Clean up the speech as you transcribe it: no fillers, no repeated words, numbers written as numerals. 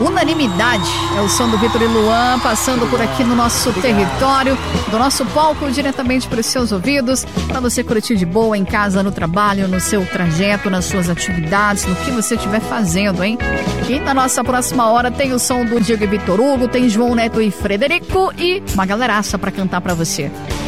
Unanimidade é o som do Vitor e Luan passando por aqui no nosso território, do nosso palco, diretamente para os seus ouvidos, para você curtir de boa em casa, no trabalho, no seu trajeto, nas suas atividades, no que você estiver fazendo, hein? E na nossa próxima hora tem o som do Diego e Vitor Hugo, tem João Neto e Frederico e uma galeraça para cantar para você.